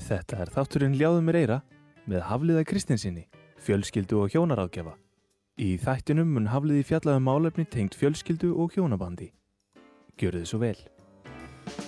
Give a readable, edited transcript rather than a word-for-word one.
Þetta er þátturinn Ljáðu mér eyra með Hafliða Kristinssyni, fjölskyldu- og hjónaráðgjafa. Í þættinum mun Hafliði fjalla málefni tengt fjölskyldu og hjónabandi. Gjörið svo vel.